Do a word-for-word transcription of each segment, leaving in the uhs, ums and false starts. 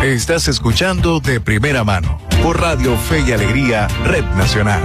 Estás escuchando De Primera Mano por Radio Fe y Alegría, Red Nacional.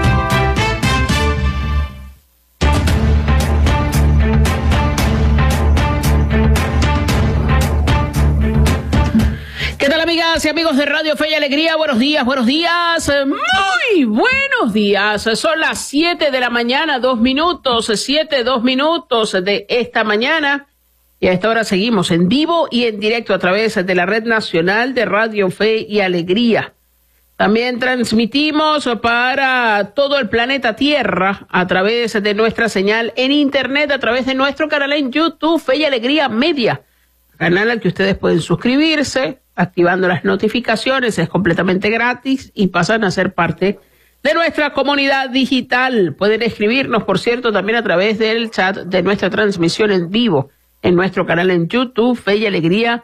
¿Qué tal, amigas y amigos de Radio Fe y Alegría? Buenos días, buenos días, muy buenos días. Son las siete de la mañana, dos minutos, siete, dos minutos de esta mañana. Y a esta hora seguimos en vivo y en directo a través de la Red Nacional de Radio Fe y Alegría. También transmitimos para todo el planeta Tierra a través de nuestra señal en Internet, a través de nuestro canal en YouTube, Fe y Alegría Media. Canal al que ustedes pueden suscribirse, activando las notificaciones, es completamente gratis y pasan a ser parte de nuestra comunidad digital. Pueden escribirnos, por cierto, también a través del chat de nuestra transmisión en vivo en nuestro canal en YouTube, Fe y Alegría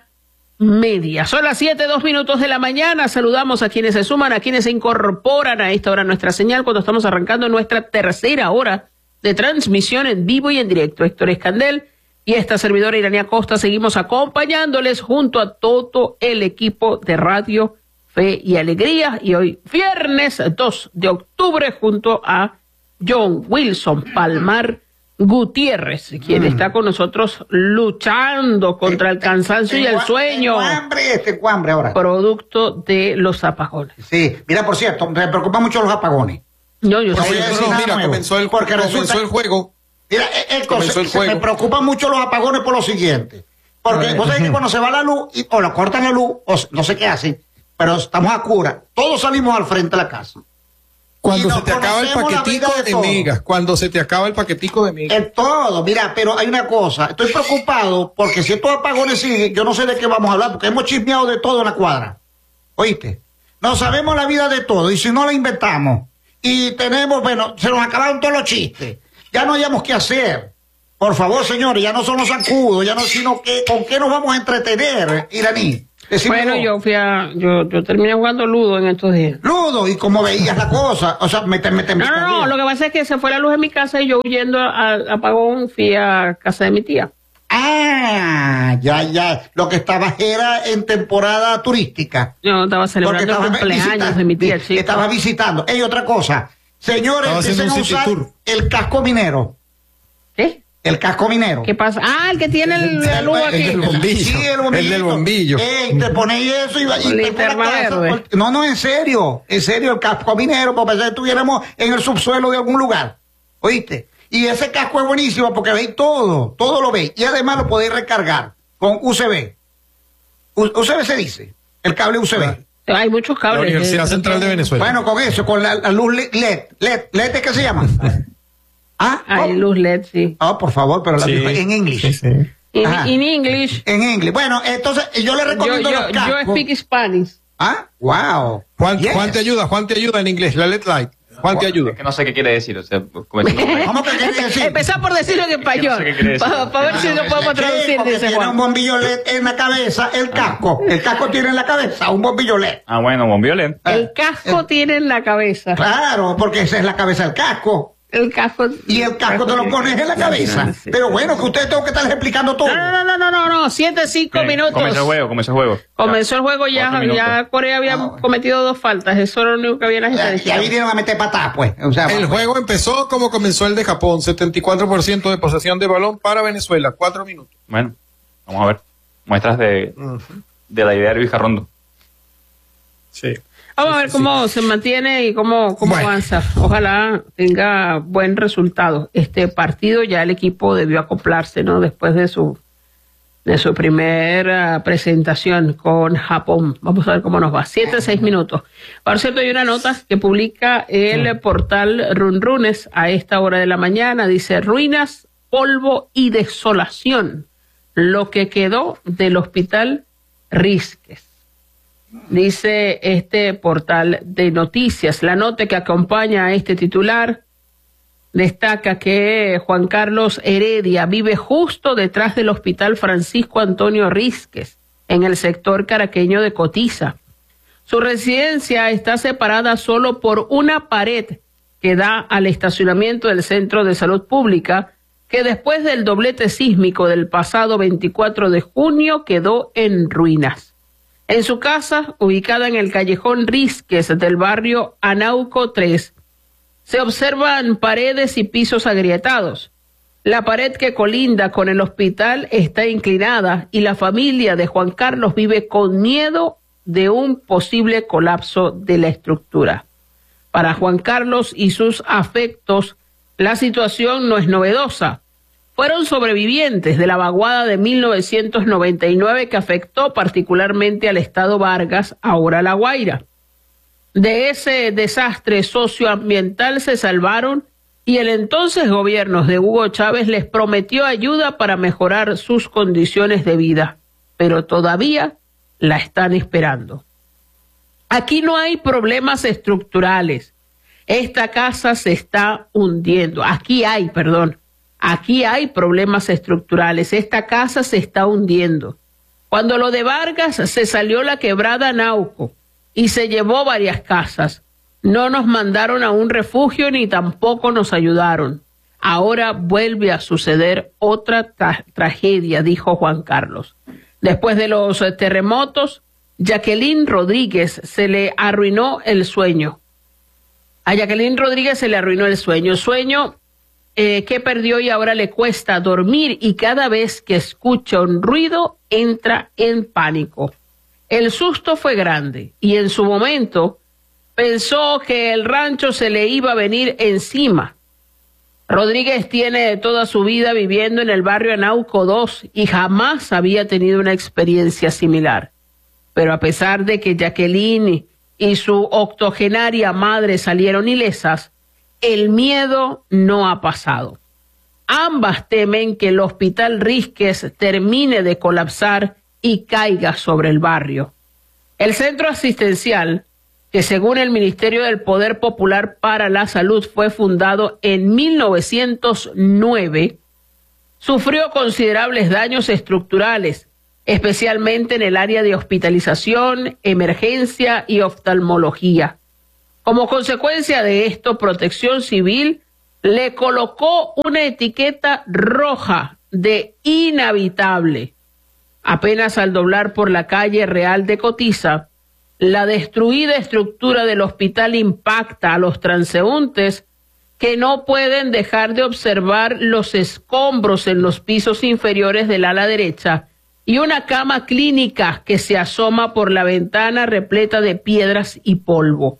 Media. Son las siete, dos minutos de la mañana. Saludamos a quienes se suman, a quienes se incorporan a esta hora a nuestra señal cuando estamos arrancando nuestra tercera hora de transmisión en vivo y en directo. Héctor Escandel y esta servidora Irania Costa seguimos acompañándoles junto a todo el equipo de Radio Fe y Alegría. Y hoy, viernes dos de octubre, junto a John Wilson Palmar Gutiérrez, quien mm. está con nosotros luchando contra el cansancio tengo, y el sueño. Tengo hambre, tengo hambre ahora. Producto de los apagones. Sí, mira, por cierto, me preocupan mucho los apagones. No, yo no, sé. No, no, mira, comenzó el, porque comenzó resulta, el juego. Mira, Héctor, se, se me preocupan mucho los apagones por lo siguiente. Porque vos sabés que cuando se va la luz, y, o lo cortan la luz, o no sé qué hacen, pero estamos a cura. Todos salimos al frente de la casa. Cuando se te acaba el paquetico de, de megas, cuando se te acaba el paquetico de megas. Es todo, mira, pero hay una cosa, estoy preocupado porque si estos apagones siguen, yo no sé de qué vamos a hablar, porque hemos chismeado de todo en la cuadra. ¿Oíste? No sabemos la vida de todo, y si no la inventamos, y tenemos, bueno, se nos acabaron todos los chistes, ya no hayamos qué hacer. Por favor, señores, ya no son los sacudos, ya no, sino que, ¿con qué nos vamos a entretener, Iraní? Decime bueno, vos. yo fui a, yo, yo terminé jugando Ludo en estos días. Ludo, ¿y cómo veías la cosa? O sea, me te, me te No, no, no, lo que pasa es que se fue la luz en mi casa y yo huyendo al apagón fui a casa de mi tía. Ah, ya, ya, lo que estabas era en temporada turística. Yo estaba celebrando el cumpleaños de mi tía, chico. Estaba visitando. Ey, otra cosa, señores, empiecen a usar el casco minero. ¿Qué? El casco minero. ¿Qué pasa? Ah, el que tiene el, el, el, el, el del bombillo. Sí, el bombillo. El del bombillo. Ey, te ponéis eso y, y te pones verde. No, no, en serio. En serio, el casco minero, porque pensé que estuviéramos en el subsuelo de algún lugar. ¿Oíste? Y ese casco es buenísimo porque veis todo. Todo lo veis. Y además lo podéis recargar con U S B. U USB se dice. El cable U S B. Ah, hay muchos cables. La Universidad Central de Venezuela. Bueno, con eso, con la, la luz L E D. L E D. ¿L E D qué se llama? ¿Ah? Hay luz L E D, sí. Ah, oh, por favor, pero la sí. en inglés. Sí, sí. En English. En inglés. Bueno, entonces yo le recomiendo yo, los yo, cascos. Yo speak Spanish. Ah, wow. Juan, yes. Juan te ayuda, Juan te ayuda en inglés, la L E D Light. Juan te ayuda. Es que no sé qué quiere decir, o sea, ¿cómo que quiere decir? Empezar por decirlo en español, es no sé para pa ver si lo podemos traducir. Porque tiene Juan. Un bombillo L E D en la cabeza, el casco. Ah. El casco tiene en la cabeza un bombillo L E D. Ah, bueno, bombillo L E D. El casco eh. tiene en la cabeza. Claro, porque esa es la cabeza del casco. El casco. Y el casco te lo pones en la cabeza. Sí, sí, pero bueno, que ustedes tengo que estar explicando todo. No, no, no, no, no, no. Siete, cinco sí, minutos. Comenzó el juego, comenzó el juego. Comenzó el juego ya, ya Corea había ah, bueno. cometido dos faltas. Eso era lo único que había en la gente. Ya vinieron a meter patas, pues. O sea, el juego empezó como comenzó el de Japón. setenta y cuatro por ciento de posesión de balón para Venezuela. Cuatro minutos. Bueno, vamos a ver. Muestras de, uh-huh. de la idea de Luis Carrondo. Sí. Vamos sí, a ver cómo sí. se mantiene y cómo, cómo bueno. avanza. Ojalá tenga buen resultado. Este partido ya el equipo debió acoplarse, ¿no? Después de su de su primera presentación con Japón. Vamos a ver cómo nos va. Siete, seis minutos. Por cierto, hay una nota que publica el sí. portal Runrunes a esta hora de la mañana. Dice, ruinas, polvo y desolación. Lo que quedó del hospital Risques. Dice este portal de noticias. La nota que acompaña a este titular destaca que Juan Carlos Heredia vive justo detrás del Hospital Francisco Antonio Risques, en el sector caraqueño de Cotiza. Su residencia está separada solo por una pared que da al estacionamiento del Centro de Salud Pública, que después del doblete sísmico del pasado veinticuatro de junio quedó en ruinas. En su casa, ubicada en el callejón Risques del barrio Anauco tres, se observan paredes y pisos agrietados. La pared que colinda con el hospital está inclinada y la familia de Juan Carlos vive con miedo de un posible colapso de la estructura. Para Juan Carlos y sus afectos, la situación no es novedosa. Fueron sobrevivientes de la vaguada de mil novecientos noventa y nueve que afectó particularmente al estado Vargas, ahora La Guaira. De ese desastre socioambiental se salvaron y el entonces gobierno de Hugo Chávez les prometió ayuda para mejorar sus condiciones de vida, pero todavía la están esperando. Aquí no hay problemas estructurales. Esta casa se está hundiendo. Aquí hay, perdón, aquí hay problemas estructurales. Esta casa se está hundiendo. Cuando lo de Vargas se salió la quebrada Nauco y se llevó varias casas. No nos mandaron a un refugio ni tampoco nos ayudaron. Ahora vuelve a suceder otra tra- tragedia, dijo Juan Carlos. Después de los terremotos, Jacqueline Rodríguez se le arruinó el sueño. A Jacqueline Rodríguez se le arruinó el sueño. Sueño eh, que perdió y ahora le cuesta dormir y cada vez que escucha un ruido entra en pánico. El susto fue grande y en su momento pensó que el rancho se le iba a venir encima. Rodríguez tiene toda su vida viviendo en el barrio Anauco dos y jamás había tenido una experiencia similar. Pero a pesar de que Jacqueline y su octogenaria madre salieron ilesas, el miedo no ha pasado. Ambas temen que el hospital Risques termine de colapsar y caiga sobre el barrio. El centro asistencial, que según el Ministerio del Poder Popular para la Salud fue fundado en mil novecientos nueve, sufrió considerables daños estructurales, especialmente en el área de hospitalización, emergencia y oftalmología. Como consecuencia de esto, Protección Civil le colocó una etiqueta roja de inhabitable. Apenas al doblar por la calle Real de Cotiza, la destruida estructura del hospital impacta a los transeúntes que no pueden dejar de observar los escombros en los pisos inferiores del ala derecha y una cama clínica que se asoma por la ventana repleta de piedras y polvo.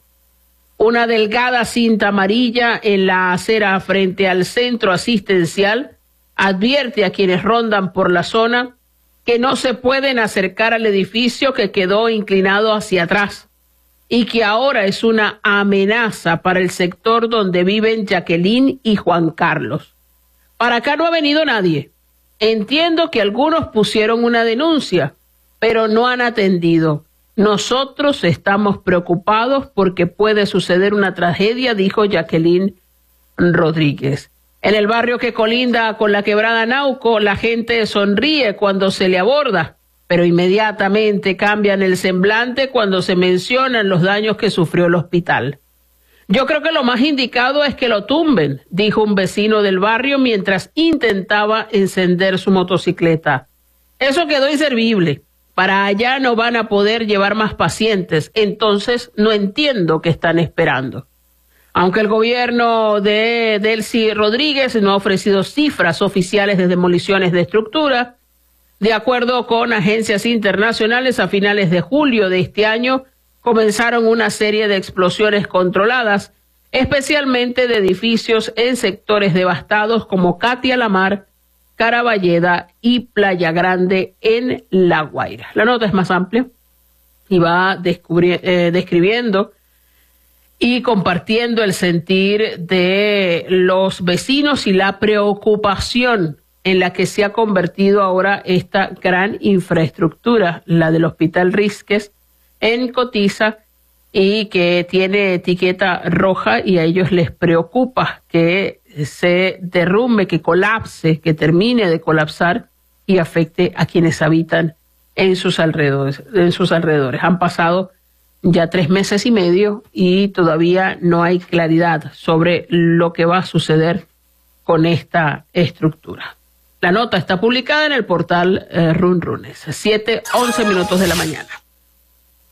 Una delgada cinta amarilla en la acera frente al centro asistencial advierte a quienes rondan por la zona que no se pueden acercar al edificio que quedó inclinado hacia atrás y que ahora es una amenaza para el sector donde viven Jacqueline y Juan Carlos. Para acá no ha venido nadie. Entiendo que algunos pusieron una denuncia, pero no han atendido. Nosotros estamos preocupados porque puede suceder una tragedia, dijo Jacqueline Rodríguez. En el barrio que colinda con la quebrada Nauco, la gente sonríe cuando se le aborda, pero inmediatamente cambian el semblante cuando se mencionan los daños que sufrió el hospital. Yo creo que lo más indicado es que lo tumben, dijo un vecino del barrio mientras intentaba encender su motocicleta. Eso quedó inservible. Para allá no van a poder llevar más pacientes, entonces no entiendo qué están esperando. Aunque el gobierno de Delcy Rodríguez no ha ofrecido cifras oficiales de demoliciones de estructura, de acuerdo con agencias internacionales, a finales de julio de este año comenzaron una serie de explosiones controladas, especialmente de edificios en sectores devastados como Catia La Mar, Caraballeda y Playa Grande en La Guaira. La nota es más amplia y va descubri- eh, describiendo y compartiendo el sentir de los vecinos y la preocupación en la que se ha convertido ahora esta gran infraestructura, la del Hospital Risques en Cotiza, y que tiene etiqueta roja, y a ellos les preocupa que se derrumbe, que colapse, que termine de colapsar y afecte a quienes habitan en sus alrededores. En sus alrededores. Han pasado ya tres meses y medio y todavía no hay claridad sobre lo que va a suceder con esta estructura. La nota está publicada en el portal eh, Run Runes, siete, once minutos de la mañana.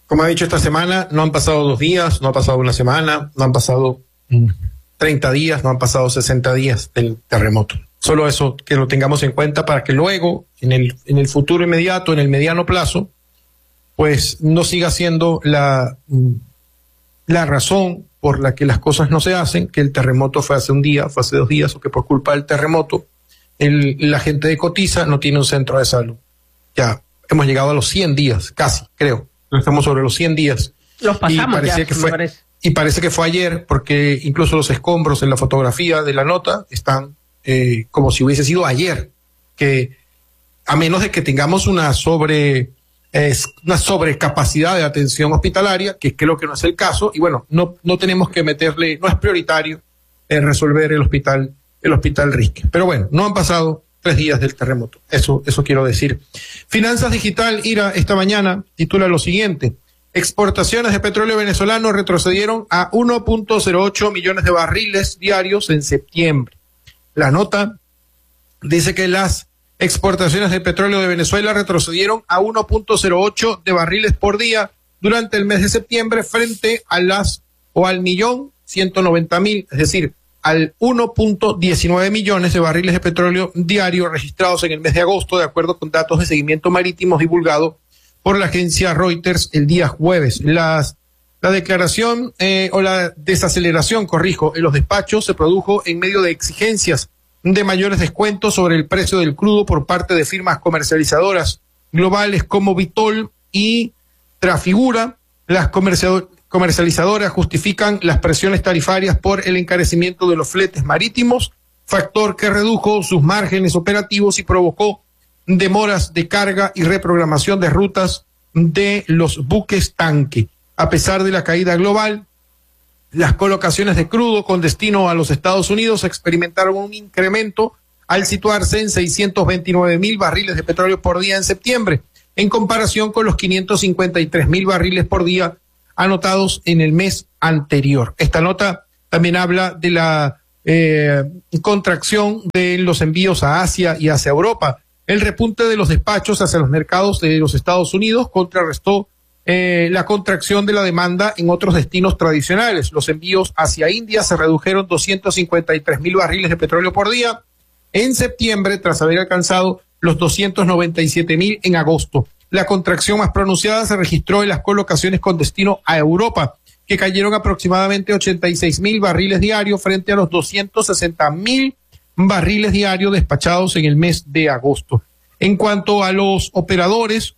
Como ha dicho esta semana, no han pasado dos días, no ha pasado una semana, no han pasado treinta días, no han pasado sesenta días del terremoto. Solo eso que lo tengamos en cuenta para que luego, en el, en el futuro inmediato, en el mediano plazo, pues no siga siendo la, la razón por la que las cosas no se hacen, que el terremoto fue hace un día, fue hace dos días, o que por culpa del terremoto el, la gente de Cotiza no tiene un centro de salud. Ya hemos llegado a los cien días, casi, creo. Estamos sobre los cien días. Los pasamos y ya, que fue, me parece. Y parece que fue ayer, porque incluso los escombros en la fotografía de la nota están eh, como si hubiese sido ayer. Que a menos de que tengamos una sobre eh, una sobrecapacidad de atención hospitalaria, que creo que no es el caso, y bueno, no, no tenemos que meterle, no es prioritario eh, resolver el hospital, el hospital Risque. Pero bueno, no han pasado tres días del terremoto. Eso, eso quiero decir. Finanzas Digital, Ira, esta mañana titula lo siguiente: exportaciones de petróleo venezolano retrocedieron a uno punto cero ocho millones de barriles diarios en septiembre. La nota dice que las exportaciones de petróleo de Venezuela retrocedieron a uno punto cero ocho de barriles por día durante el mes de septiembre frente a las o al millón ciento noventa mil, es decir, al uno punto diecinueve millones de barriles de petróleo diario registrados en el mes de agosto, de acuerdo con datos de seguimiento marítimo divulgados por la agencia Reuters el día jueves. Las, la declaración eh, o la desaceleración, corrijo, en los despachos se produjo en medio de exigencias de mayores descuentos sobre el precio del crudo por parte de firmas comercializadoras globales como Vitol y Trafigura. Las comercializadoras justifican las presiones tarifarias por el encarecimiento de los fletes marítimos, factor que redujo sus márgenes operativos y provocó demoras de carga y reprogramación de rutas de los buques tanque. A pesar de la caída global, las colocaciones de crudo con destino a los Estados Unidos experimentaron un incremento al situarse en seiscientos veintinueve mil barriles de petróleo por día en septiembre, en comparación con los quinientos cincuenta y tres mil barriles por día anotados en el mes anterior. Esta nota también habla de la eh, contracción de los envíos a Asia y hacia Europa. El repunte de los despachos hacia los mercados de los Estados Unidos contrarrestó eh, la contracción de la demanda en otros destinos tradicionales. Los envíos hacia India se redujeron doscientos cincuenta y tres mil barriles de petróleo por día en septiembre, tras haber alcanzado los doscientos noventa y siete mil en agosto. La contracción más pronunciada se registró en las colocaciones con destino a Europa, que cayeron aproximadamente ochenta y seis mil barriles diarios frente a los doscientos sesenta mil barriles diarios despachados en el mes de agosto. En cuanto a los operadores,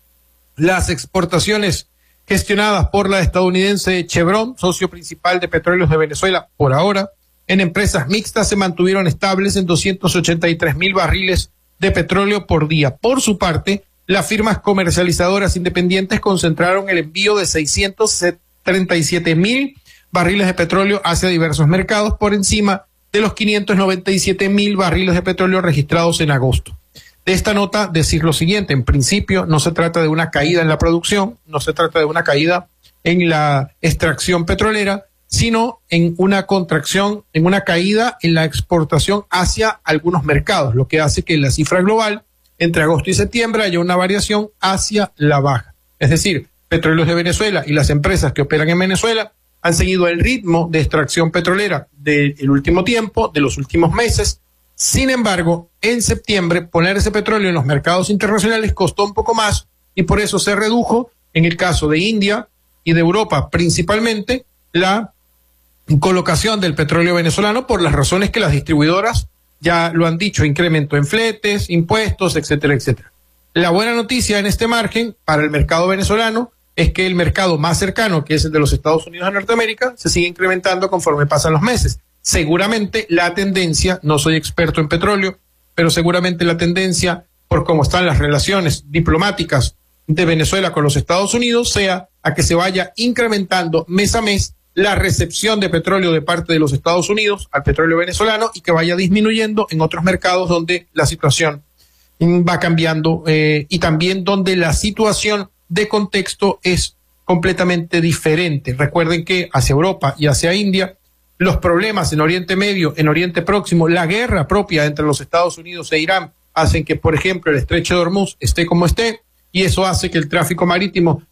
las exportaciones gestionadas por la estadounidense Chevron, socio principal de Petróleos de Venezuela por ahora, en empresas mixtas se mantuvieron estables en doscientos ochenta y tres mil barriles de petróleo por día. Por su parte, las firmas comercializadoras independientes concentraron el envío de seiscientos treinta y siete mil barriles de petróleo hacia diversos mercados, por encima de los quinientos noventa y siete mil barriles de petróleo registrados en agosto. De esta nota decir lo siguiente: en principio no se trata de una caída en la producción, no se trata de una caída en la extracción petrolera, sino en una contracción, en una caída en la exportación hacia algunos mercados, lo que hace que la cifra global entre agosto y septiembre haya una variación hacia la baja. Es decir, Petróleos de Venezuela y las empresas que operan en Venezuela han seguido el ritmo de extracción petrolera del último tiempo, de los últimos meses. Sin embargo, en septiembre poner ese petróleo en los mercados internacionales costó un poco más y por eso se redujo, en el caso de India y de Europa principalmente, la colocación del petróleo venezolano por las razones que las distribuidoras ya lo han dicho: incremento en fletes, impuestos, etcétera, etcétera. La buena noticia en este margen para el mercado venezolano es que el mercado más cercano, que es el de los Estados Unidos de Norteamérica, se sigue incrementando conforme pasan los meses. Seguramente la tendencia, no soy experto en petróleo, pero seguramente la tendencia, por cómo están las relaciones diplomáticas de Venezuela con los Estados Unidos, sea a que se vaya incrementando mes a mes la recepción de petróleo de parte de los Estados Unidos al petróleo venezolano y que vaya disminuyendo en otros mercados donde la situación va cambiando eh, y también donde la situación de contexto es completamente diferente. Recuerden que hacia Europa y hacia India, los problemas en Oriente Medio, en Oriente Próximo, la guerra propia entre los Estados Unidos e Irán hacen que, por ejemplo, el estrecho de Hormuz esté como esté, y eso hace que el tráfico marítimo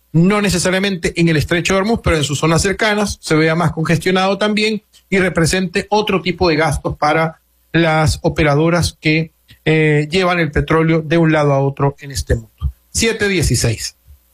no necesariamente en el estrecho de Hormuz, pero en sus zonas cercanas, se vea más congestionado también y represente otro tipo de gastos para las operadoras que eh, llevan el petróleo de un lado a otro en este mundo. siete dieciséis.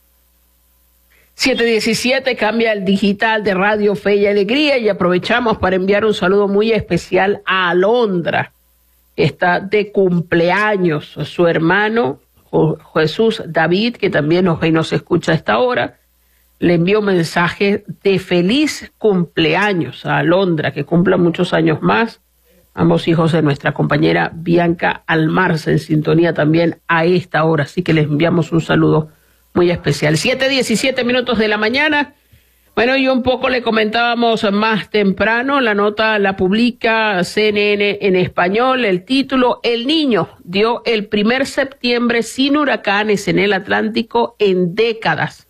siete diecisiete, cambia el digital de Radio Fe y Alegría y aprovechamos para enviar un saludo muy especial a Alondra. Está de cumpleaños su hermano Jesús David, que también nos ve y nos escucha a esta hora. Le envío un mensaje de feliz cumpleaños a Alondra, que cumpla muchos años más. Ambos hijos de nuestra compañera Bianca Almarza, en sintonía también a esta hora. Así que les enviamos un saludo muy especial. siete diecisiete minutos de la mañana. Bueno, y un poco le comentábamos más temprano, la nota la publica C N N en español, el título: El Niño dio el primer septiembre sin huracanes en el Atlántico en décadas.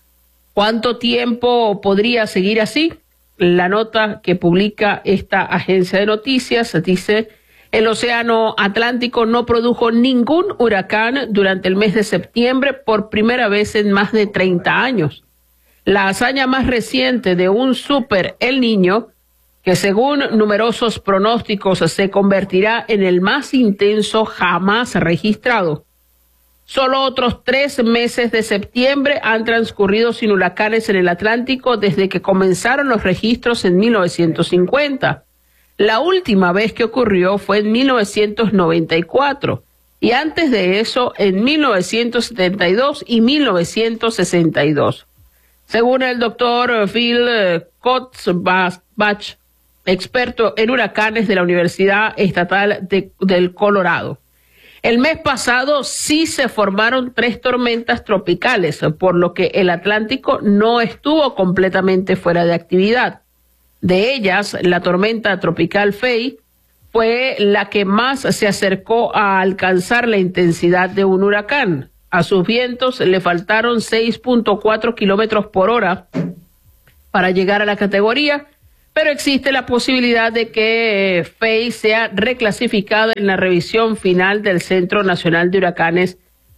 ¿Cuánto tiempo podría seguir así? La nota que publica esta agencia de noticias dice: el Océano Atlántico no produjo ningún huracán durante el mes de septiembre por primera vez en más de treinta años. La hazaña más reciente de un super El Niño, que según numerosos pronósticos se convertirá en el más intenso jamás registrado. Solo otros tres meses de septiembre han transcurrido sin huracanes en el Atlántico desde que comenzaron los registros en mil novecientos cincuenta. La última vez que ocurrió fue en mil novecientos noventa y cuatro y antes de eso en mil novecientos setenta y dos y mil novecientos sesenta y dos. Según el doctor Phil Kotzbach, experto en huracanes de la Universidad Estatal de, del Colorado, el mes pasado sí se formaron tres tormentas tropicales, por lo que el Atlántico no estuvo completamente fuera de actividad. De ellas, la tormenta tropical Faye fue la que más se acercó a alcanzar la intensidad de un huracán. A sus vientos le faltaron seis punto cuatro kilómetros por hora para llegar a la categoría, pero existe la posibilidad de que Faye sea reclasificada en la revisión final del Centro Nacional de Huracanes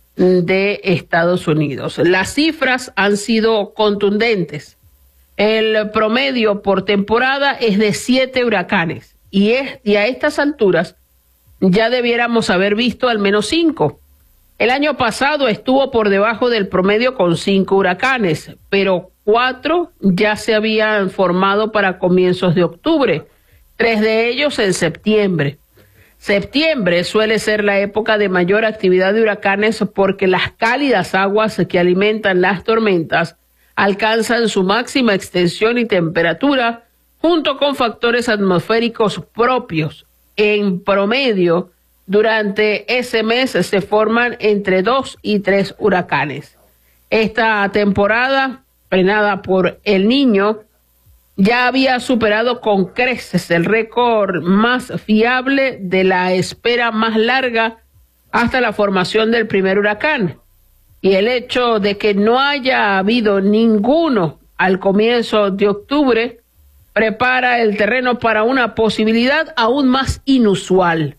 de Estados Unidos. Las cifras han sido contundentes. El promedio por temporada es de siete huracanes y, es, y a estas alturas ya debiéramos haber visto al menos cinco. El año pasado estuvo por debajo del promedio con cinco huracanes, pero cuatro ya se habían formado para comienzos de octubre, tres de ellos en septiembre. Septiembre suele ser la época de mayor actividad de huracanes porque las cálidas aguas que alimentan las tormentas alcanzan su máxima extensión y temperatura junto con factores atmosféricos propios. En promedio, durante ese mes se forman entre dos y tres huracanes. Esta temporada, frenada por El Niño, ya había superado con creces el récord más fiable de la espera más larga hasta la formación del primer huracán. Y el hecho de que no haya habido ninguno al comienzo de octubre prepara el terreno para una posibilidad aún más inusual.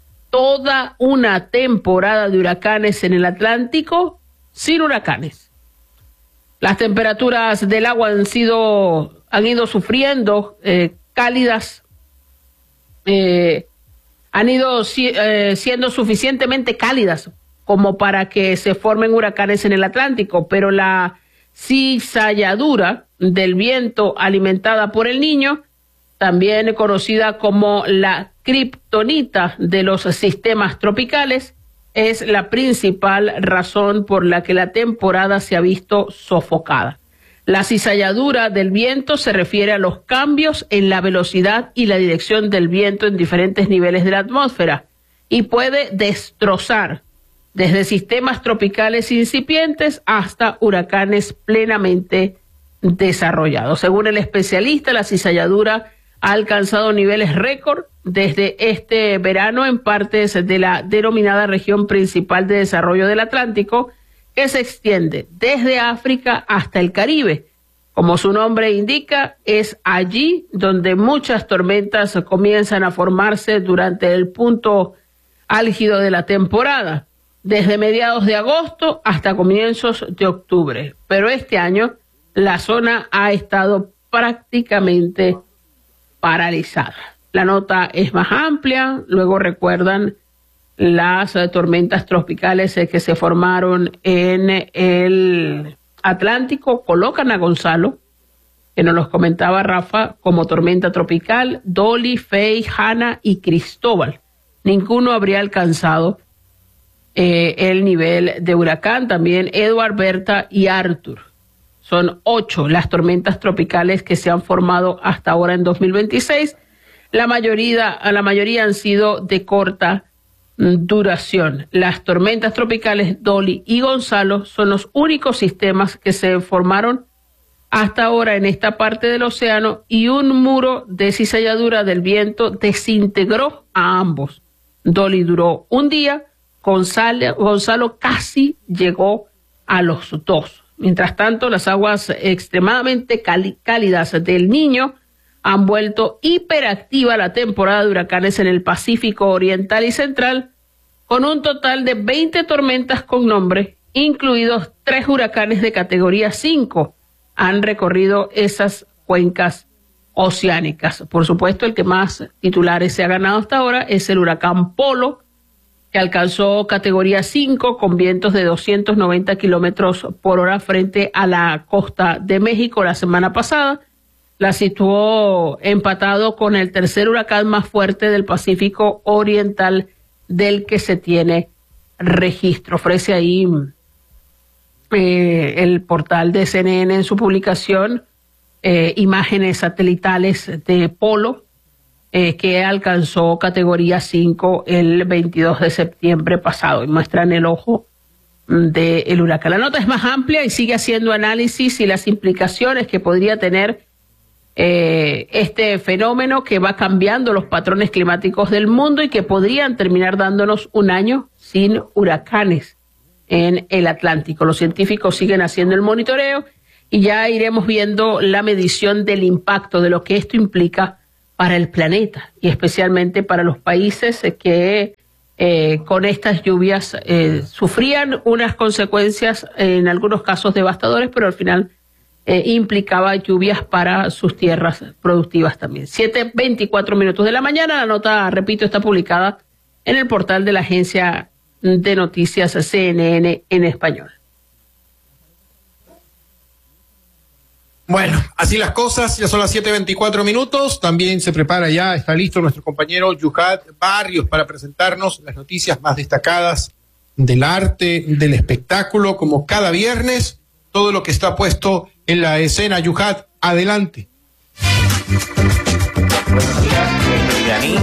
Toda una temporada de huracanes en el Atlántico sin huracanes. Las temperaturas del agua han sido, han ido sufriendo eh, cálidas, eh, han ido eh, siendo suficientemente cálidas como para que se formen huracanes en el Atlántico, pero la cizalladura del viento alimentada por El Niño, también conocida como la kriptonita de los sistemas tropicales, es la principal razón por la que la temporada se ha visto sofocada. La cizalladura del viento se refiere a los cambios en la velocidad y la dirección del viento en diferentes niveles de la atmósfera y puede destrozar desde sistemas tropicales incipientes hasta huracanes plenamente desarrollados. Según el especialista, la cizalladura ha alcanzado niveles récord desde este verano en partes de la denominada región principal de desarrollo del Atlántico, que se extiende desde África hasta el Caribe. Como su nombre indica, es allí donde muchas tormentas comienzan a formarse durante el punto álgido de la temporada. desde mediados de agosto hasta comienzos de octubre. Pero este año la zona ha estado prácticamente paralizada. La nota es más amplia, luego recuerdan las eh, tormentas tropicales eh, que se formaron en el Atlántico, colocan a Gonzalo, que nos los comentaba Rafa, como tormenta tropical, Dolly, Faye, Hanna y Cristóbal. Ninguno habría alcanzado eh, el nivel de huracán. También Edward, Berta y Arthur. Son ocho las tormentas tropicales que se han formado hasta ahora en dos mil veintiséis. La mayoría, la mayoría han sido de corta duración. Las tormentas tropicales Dolly y Gonzalo son los únicos sistemas que se formaron hasta ahora en esta parte del océano, y un muro de cizalladura del viento desintegró a ambos. Dolly duró un día, Gonzalo, Gonzalo casi llegó a los dos. Mientras tanto, las aguas extremadamente cálidas del Niño han vuelto hiperactiva la temporada de huracanes en el Pacífico Oriental y Central, con un total de veinte tormentas con nombre, incluidos tres huracanes de categoría cinco, han recorrido esas cuencas oceánicas. Por supuesto, el que más titulares se ha ganado hasta ahora es el huracán Polo, que alcanzó categoría cinco con vientos de doscientos noventa kilómetros por hora frente a la costa de México la semana pasada. La situó empatado con el tercer huracán más fuerte del Pacífico Oriental del que se tiene registro. Ofrece ahí eh, el portal de C N N en su publicación eh, imágenes satelitales de Polo, eh, que alcanzó categoría cinco el veintidós de septiembre pasado, y muestran el ojo del huracán. La nota es más amplia y sigue haciendo análisis y las implicaciones que podría tener Eh, este fenómeno que va cambiando los patrones climáticos del mundo y que podrían terminar dándonos un año sin huracanes en el Atlántico. Los científicos siguen haciendo el monitoreo y ya iremos viendo la medición del impacto de lo que esto implica para el planeta y especialmente para los países que eh, con estas lluvias eh, sufrían unas consecuencias en algunos casos devastadores, pero al final Eh, implicaba lluvias para sus tierras productivas también. siete veinticuatro minutos de la mañana. La nota, repito, está publicada en el portal de la agencia de noticias C N N en español. Bueno, así las cosas, ya son las siete veinticuatro minutos. También se prepara ya, está listo nuestro compañero Yuhat Barrios para presentarnos las noticias más destacadas del arte, del espectáculo, como cada viernes, todo lo que está puesto en la escena. Yuhat, adelante. Buenos días, Héctor Iraní.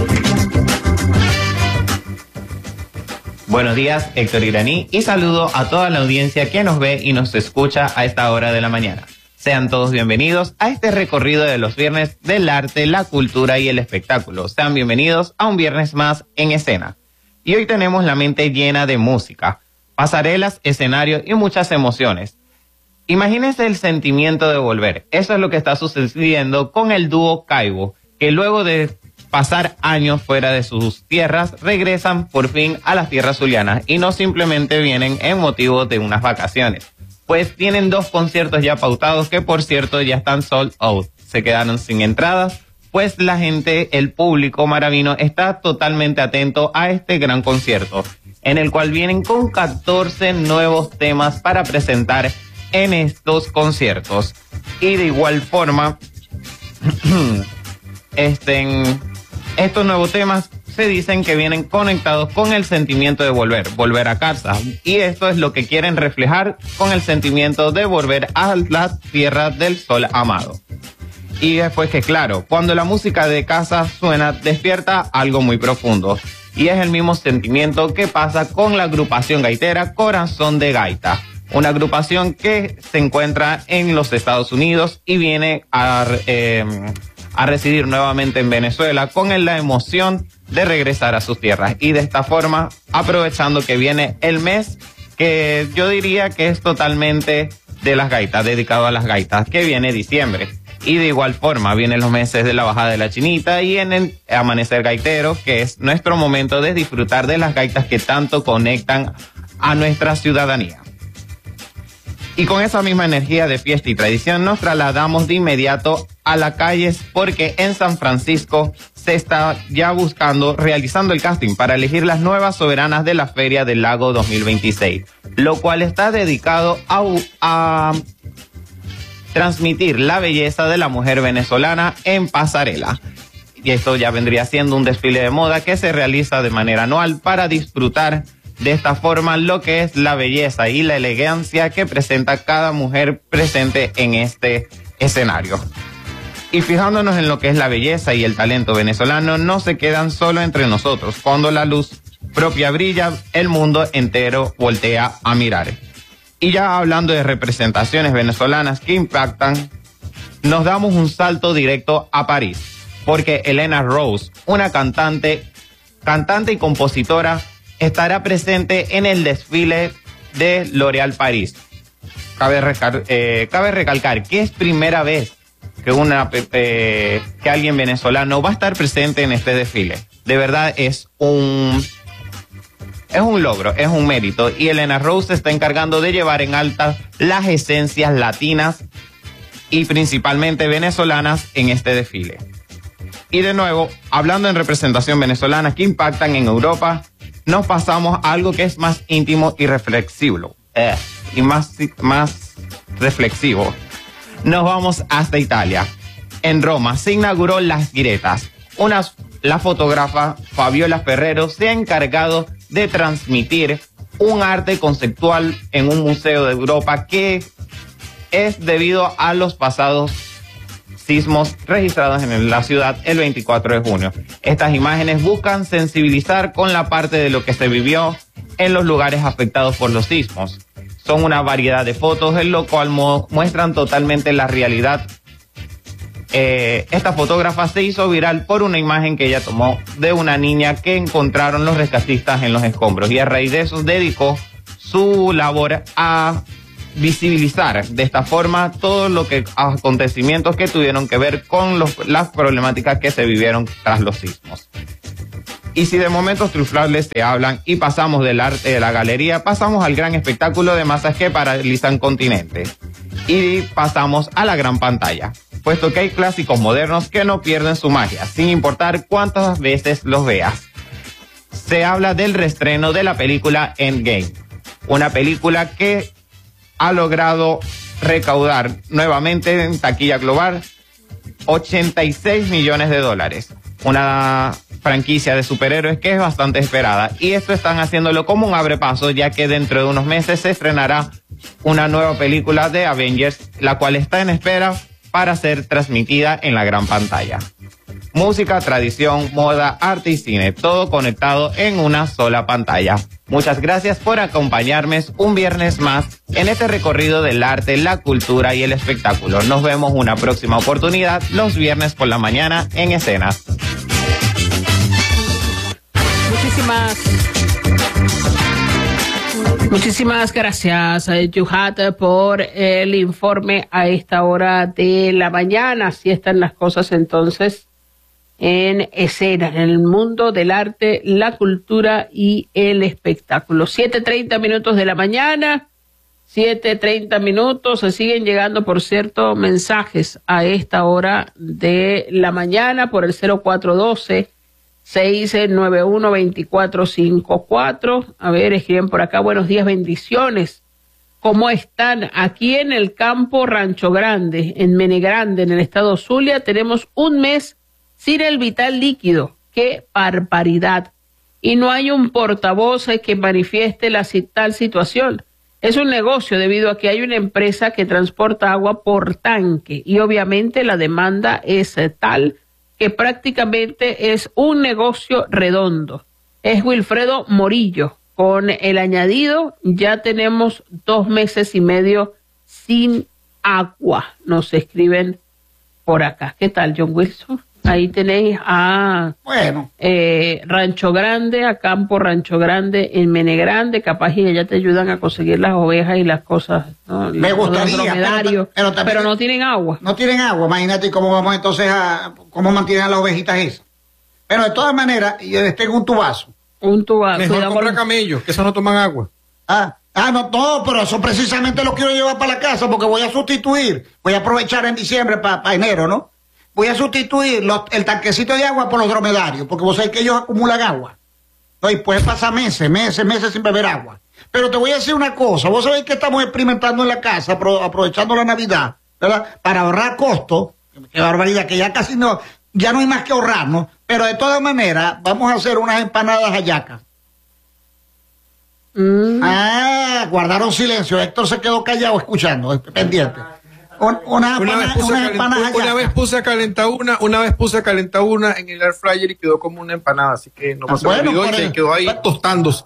Buenos días, Héctor Iraní, y saludo a toda la audiencia que nos ve y nos escucha a esta hora de la mañana. Sean todos bienvenidos a este recorrido de los viernes del arte, la cultura y el espectáculo. Sean bienvenidos a un viernes más en escena. Y hoy tenemos la mente llena de música, pasarelas, escenario y muchas emociones. Imagínense el sentimiento de volver. Eso es lo que está sucediendo con el dúo Kaibo, que luego de pasar años fuera de sus tierras, regresan por fin a las tierras zulianas y no simplemente vienen en motivo de unas vacaciones. Pues tienen dos conciertos ya pautados que, por cierto, ya están sold out. Se quedaron sin entradas, pues la gente, el público maravino, está totalmente atento a este gran concierto, en el cual vienen con catorce nuevos temas para presentar en estos conciertos. Y de igual forma, este, estos nuevos temas se dicen que vienen conectados con el sentimiento de volver, volver a casa. Y esto es lo que quieren reflejar con el sentimiento de volver a las tierras del sol amado. Y después que claro, cuando la música de casa suena, despierta algo muy profundo. Y es el mismo sentimiento que pasa con la agrupación gaitera Corazón de Gaita. Una agrupación que se encuentra en los Estados Unidos y viene a, eh, a residir nuevamente en Venezuela con la emoción de regresar a sus tierras. Y de esta forma, aprovechando que viene el mes que yo diría que es totalmente de las gaitas, dedicado a las gaitas, que viene diciembre. Y de igual forma, vienen los meses de la bajada de la chinita y en el amanecer gaitero, que es nuestro momento de disfrutar de las gaitas que tanto conectan a nuestra ciudadanía. Y con esa misma energía de fiesta y tradición nos trasladamos de inmediato a las calles porque en San Francisco se está ya buscando, realizando el casting para elegir las nuevas soberanas de la Feria del Lago dos mil veintiséis, lo cual está dedicado a, a transmitir la belleza de la mujer venezolana en pasarela. Y esto ya vendría siendo un desfile de moda que se realiza de manera anual para disfrutar de esta forma lo que es la belleza y la elegancia que presenta cada mujer presente en este escenario. Y fijándonos en lo que es la belleza y el talento venezolano, no se quedan solo entre nosotros. Cuando la luz propia brilla, el mundo entero voltea a mirar. Y ya hablando de representaciones venezolanas que impactan, nos damos un salto directo a París, porque Elena Rose, una cantante, cantante y compositora, estará presente en el desfile de L'Oréal París. Cabe, recal, eh, cabe recalcar que es primera vez que, una, eh, que alguien venezolano va a estar presente en este desfile. De verdad es un, es un logro, es un mérito. Y Elena Rose se está encargando de llevar en alta las esencias latinas y principalmente venezolanas en este desfile. Y de nuevo, hablando en representación venezolana que impactan en Europa, nos pasamos a algo que es más íntimo y reflexivo. Eh, y más, más reflexivo. Nos vamos hasta Italia. En Roma se inauguró Las Grietas. Una, la fotógrafa Fabiola Ferrero se ha encargado de transmitir un arte conceptual en un museo de Europa que es debido a los pasados sismos registrados en la ciudad el veinticuatro de junio. Estas imágenes buscan sensibilizar con la parte de lo que se vivió en los lugares afectados por los sismos. Son una variedad de fotos, en lo cual mu muestran totalmente la realidad. Eh, esta fotógrafa se hizo viral por una imagen que ella tomó de una niña que encontraron los rescatistas en los escombros, y a raíz de eso dedicó su labor a visibilizar de esta forma todos los que, acontecimientos que tuvieron que ver con los, las problemáticas que se vivieron tras los sismos. Y si de momentos triunfales se hablan y pasamos del arte de la galería, pasamos al gran espectáculo de masas que paralizan continentes. Y pasamos a la gran pantalla, puesto que hay clásicos modernos que no pierden su magia, sin importar cuántas veces los veas. Se habla del reestreno de la película Endgame, una película que ha logrado recaudar nuevamente en taquilla global ochenta y seis millones de dólares. Una franquicia de superhéroes que es bastante esperada. Y esto están haciéndolo como un abrepaso, ya que dentro de unos meses se estrenará una nueva película de Avengers, la cual está en espera para ser transmitida en la gran pantalla. Música, tradición, moda, arte y cine, todo conectado en una sola pantalla. Muchas gracias por acompañarme un viernes más en este recorrido del arte, la cultura y el espectáculo. Nos vemos una próxima oportunidad los viernes por la mañana en Escenas. Muchísimas, muchísimas gracias, Yuhat, por el informe a esta hora de la mañana. Así están las cosas entonces en escena, en el mundo del arte, la cultura y el espectáculo. siete treinta minutos de la mañana, siete treinta minutos, se siguen llegando, por cierto, mensajes a esta hora de la mañana por el cero cuatro uno dos, seis nueve uno, dos cuatro cinco cuatro. A ver, escriben por acá, buenos días, bendiciones. ¿Cómo están? Aquí en el campo Rancho Grande, en Menegrande, en el estado Zulia, tenemos un mes sin el vital líquido. ¡Qué barbaridad! Y no hay un portavoz que manifieste la tal situación. Es un negocio debido a que hay una empresa que transporta agua por tanque y obviamente la demanda es tal que prácticamente es un negocio redondo. Es Wilfredo Morillo. Con el añadido ya tenemos dos meses y medio sin agua. Nos escriben por acá. ¿Qué tal, John Wilson? Ahí tenéis a bueno. eh, Rancho Grande, a Campo Rancho Grande, en Menegrande, capaz y ya te ayudan a conseguir las ovejas y las cosas, ¿no? Me los, gustaría, los dromedarios, pero, pero, pero no tienen agua. No tienen agua, imagínate cómo vamos entonces a, cómo mantienen a las ovejitas esas. Pero de todas maneras, yo les tengo un tubazo. Un tubazo. Mejor comprar camellos, que esos no toman agua. Ah, ah, no, no, pero eso precisamente lo quiero llevar para la casa porque voy a sustituir, voy a aprovechar en diciembre para pa enero, ¿no? Voy a sustituir los, el tanquecito de agua por los dromedarios, porque vos sabés que ellos acumulan agua. ¿No? Y pueden pasar meses, meses, meses sin beber agua. Pero te voy a decir una cosa, vos sabés que estamos experimentando en la casa, aprovechando la Navidad, ¿verdad? Para ahorrar costos, qué barbaridad, que ya casi no, ya no hay más que ahorrar, ¿no? Pero de todas maneras, vamos a hacer unas empanadas hallacas. Mm. Ah, guardaron silencio. Héctor se quedó callado escuchando, pendiente. Un, una, una, vez puse una, empana, una vez puse a calentar una, una vez puse a calentar una en el air fryer y quedó como una empanada, así que no pasó bueno, y se quedó ahí tostándose.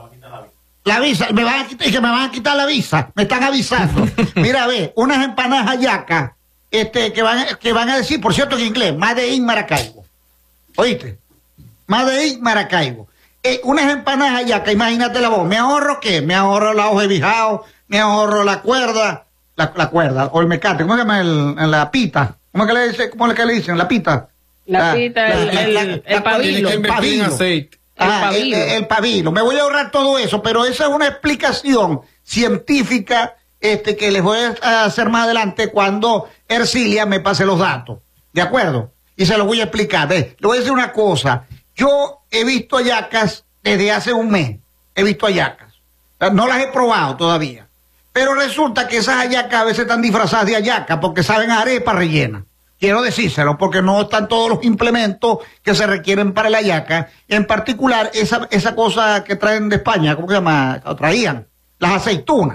La visa, me van a quitar, que me van a quitar la visa, me están avisando. Mira, ve, unas empanadas hallacas, este, que van, que van a decir, por cierto en inglés, Made in Maracaibo. ¿Oíste? Made in Maracaibo. Eh, unas empanadas hallacas, imagínate la voz, ¿me ahorro qué? Me ahorro la hoja de bijao, me ahorro la cuerda, la, la cuerda, o el mecate, ¿cómo se llama? El, la pita, ¿cómo es que le dice, cómo es que le dicen? La pita. La, la pita, la, el, la, el, la, el, el pabilo. El pabilo. Aceite. Ah, el, pabilo. El, el pabilo. Me voy a ahorrar todo eso, pero esa es una explicación científica este, que les voy a hacer más adelante cuando Ercilia me pase los datos. ¿De acuerdo? Y se los voy a explicar. ¿Ves? Le voy a decir una cosa. Yo he visto hallacas desde hace un mes. He visto hallacas. No las he probado todavía. Pero resulta que esas hallacas a veces están disfrazadas de hallacas porque saben a arepa rellena. Quiero decírselo porque no están todos los implementos que se requieren para la hallaca. En particular, esa, esa cosa que traen de España, ¿cómo se llama? O traían, las aceitunas.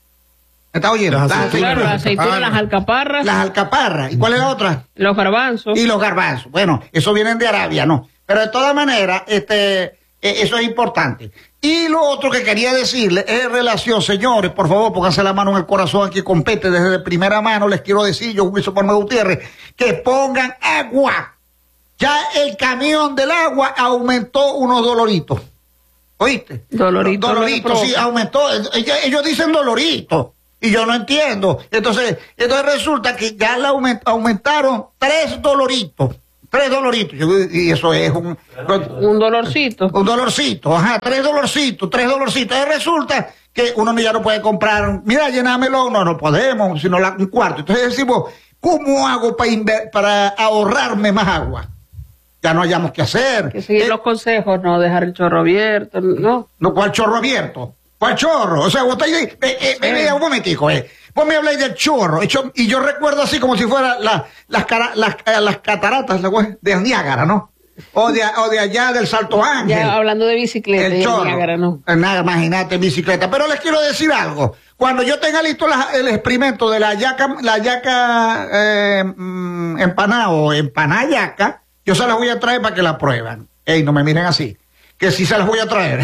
¿Me está oyendo? Las aceitunas, claro, las, aceitunas las alcaparras. Las alcaparras. ¿Y cuál es la otra? Los garbanzos. Y los garbanzos. Bueno, eso vienen de Arabia, ¿no? Pero de todas maneras, este, eh, eso es importante. Y lo otro que quería decirle es en relación, señores, por favor, pónganse la mano en el corazón aquí, compete desde de primera mano, les quiero decir, yo, Wilson Palma Gutiérrez, que pongan agua. Ya el camión del agua aumentó unos doloritos. ¿Oíste? Doloritos. Doloritos, sí, aumentó. Ellos, ellos dicen doloritos. Y yo no entiendo. Entonces, entonces resulta que ya le aument, aumentaron tres doloritos. Tres doloritos. Y eso es un... Un dolorcito. Un dolorcito, ajá. Tres dolorcitos, tres dolorcitos. Y resulta que uno ya no puede comprar... Mira, llenámelo. No, no podemos, sino la, un cuarto. Entonces decimos, ¿cómo hago para, para ahorrarme más agua? Ya no hayamos que hacer. Que seguir eh, los consejos, no dejar el chorro abierto, ¿no? No, ¿cuál chorro abierto? ¿Cuál chorro? O sea, vos estáis... Eh, eh, eh, eh, un momentico, eh. Vos me habláis del chorro, hecho, y yo recuerdo así como si fuera la, las, cara, las, las cataratas de Niágara, ¿no? O de, o de allá del Salto Ángel. Ya hablando de bicicleta, el chorro. De Niágara, ¿no? Nada, imagínate, bicicleta. Pero les quiero decir algo. Cuando yo tenga listo la, el experimento de la yaca, la yaca eh, mm, empanada o empanada yaca, yo se las voy a traer para que la prueban. Ey, no me miren así. Que sí se las voy a traer.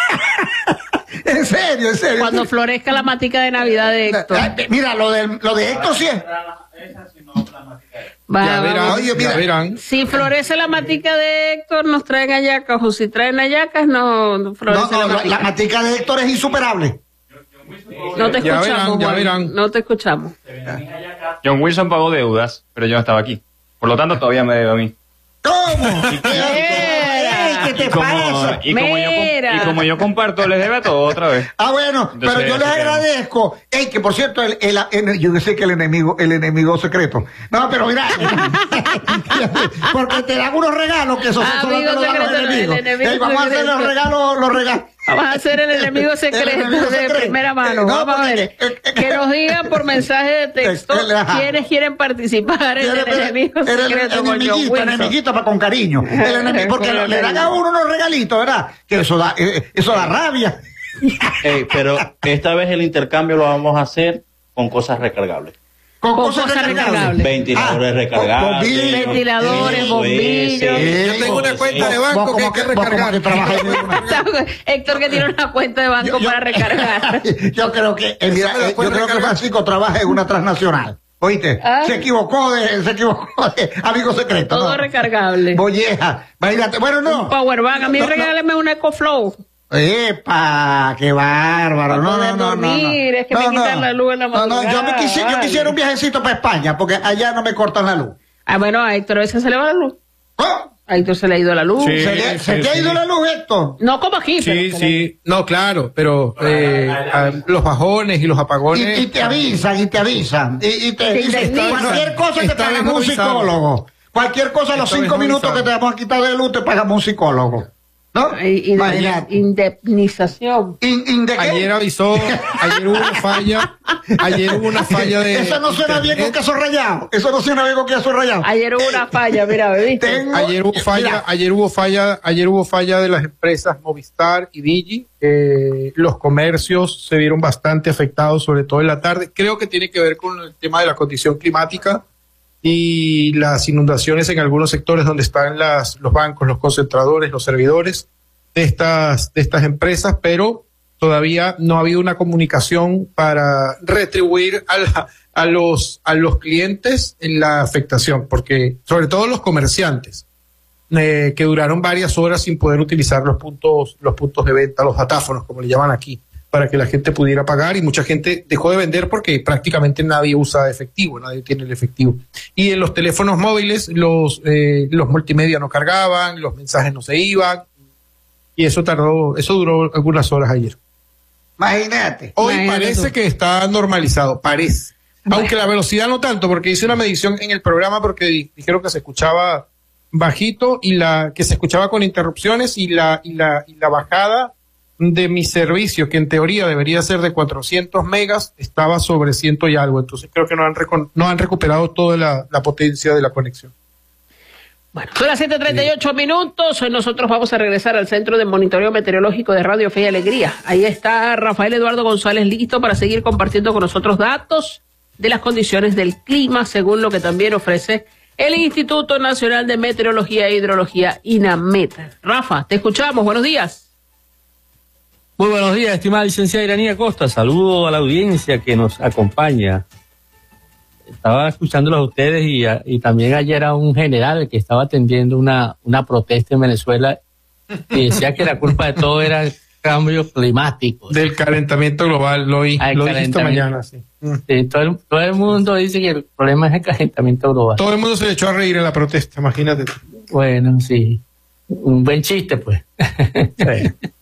En serio, en serio. Cuando florezca la matica de Navidad de Héctor. Mira, lo de, lo de Héctor sí es. Va, ya verán, oye, mira, ya verán. Si florece la matica de Héctor, nos traen hallacas. O si traen hallacas, no, no florece no, no, la matica. La matica de Héctor es insuperable. No te escuchamos, ya verán, ya verán. No te escuchamos. John Wilson pagó deudas, pero yo no estaba aquí. Por lo tanto, todavía me debe a mí. ¿Cómo? ¿Qué te y como, pasa? Y como, yo, y como yo comparto, les debe a todo otra vez. Ah, bueno, entonces, pero yo les agradezco. Ey, que por cierto, el, el, el, yo sé que el enemigo, el enemigo secreto. No, pero mira, porque te dan unos regalos que esos solo te los dan los enemigos. Ey, vamos a hacer los regalos, los regalos. Vamos a hacer el enemigo secreto, el enemigo secreto. De primera mano. No, vamos porque, a ver. Eh, eh, que nos digan por mensaje de texto quiénes quieren participar en el enemigo secreto. El, el, enemiguito, el enemiguito para con cariño. El enemigo, porque le, le dan a uno unos regalitos, ¿verdad? Que eso da, eh, eso da rabia. Hey, pero esta vez el intercambio lo vamos a hacer con cosas recargables. Con, con cosas, cosas recargables. recargables. Ventiladores ah, recargables. Bombillos, ventiladores, bombillos. Yo tengo una cuenta de banco que hay que recargar. Héctor que tiene una cuenta de banco yo, yo, para recargar. Yo creo que, eh, mira, eh, yo creo que Francisco trabaja en una transnacional. ¿Oíste? ¿Ah? Se equivocó de, se equivocó de amigo secreto. Todo no. recargable. Molleja. Imagínate. Bueno, no. Un powerbank. A mí no, regáleme no. un EcoFlow. ¡Epa! ¡Qué bárbaro! No, no, no, dormir, no, no. Es que no, me quitan no. la luz en la madrugada. No, no, yo, me quisi, yo quisiera un viajecito para España, porque allá no me cortan la luz. Ah, bueno, a Héctor a veces se le va la luz. ¿Oh? A Héctor se le ha ido la luz. Sí. ¿Se, le- se sí, te ha ido sí. la luz, Héctor? No como aquí, pero Sí, se sí, no, claro, pero eh, a- los bajones y los apagones. Y, y te avisan, y te avisan. Y, y te Te dicen, indemnizan. cualquier cosa te Esta vez pagamos no un avisaron. psicólogo. Cualquier cosa a los Esta vez cinco no minutos que avisaron. te vamos a quitar de luz te pagamos un psicólogo. ¿No? Y- y- Imagínate. indemnización. In- in- ¿de qué? Ayer avisó, ayer hubo una falla, ayer hubo una falla de. Eso no suena bien con internet. queso rallado. Eso no suena bien con queso rallado. Ayer hubo una falla, mira, ¿viste? Tengo- Ayer hubo falla, Mira, ayer hubo falla, ayer hubo falla de las empresas Movistar y Digi. Eh, los comercios se vieron bastante afectados, sobre todo en la tarde. Creo que tiene que ver con el tema de la condición climática y las inundaciones en algunos sectores donde están las, los bancos, los concentradores, los servidores de estas, de estas empresas, pero todavía no ha habido una comunicación para retribuir a, la- a los, a los clientes en la afectación, porque sobre todo los comerciantes, eh, que duraron varias horas sin poder utilizar los puntos, los puntos de venta, los datáfonos, como le llaman aquí, para que la gente pudiera pagar, y mucha gente dejó de vender porque prácticamente nadie usa efectivo, nadie tiene el efectivo. Y en los teléfonos móviles los, eh, los multimedia no cargaban, los mensajes no se iban, y eso tardó, eso duró algunas horas ayer. Imagínate. Hoy Imagínate parece tú. que está normalizado, parece. Aunque la velocidad no tanto, porque hice una medición en el programa porque di- dijeron que se escuchaba bajito y la que se escuchaba con interrupciones, y la y la y la bajada de mi servicio, que en teoría debería ser de cuatrocientos megas, estaba sobre ciento y algo. Entonces creo que no han recon- no han recuperado toda la, la potencia de la conexión. Bueno, son las siete treinta y ocho minutos. Nosotros vamos a regresar al Centro de Monitoreo Meteorológico de Radio Fe y Alegría. Ahí está Rafael Eduardo González listo para seguir compartiendo con nosotros datos de las condiciones del clima, según lo que también ofrece el Instituto Nacional de Meteorología e Hidrología, INAMET. Rafa, te escuchamos. Buenos días. Muy buenos días, estimada licenciada Iranía Costa. Saludo a la audiencia que nos acompaña. Estaba escuchándolos a ustedes y, a- y también ayer a un general que estaba atendiendo una, una protesta en Venezuela y decía que la culpa de todo era el cambio climático. Del calentamiento global, lo oí, Ah, el lo dijiste calentamiento. mañana, sí. Mm. Sí, todo, el, todo el mundo dice que el problema es el calentamiento global. Todo el mundo se le echó a reír en la protesta, imagínate. Bueno, sí. Un buen chiste, pues. Sí.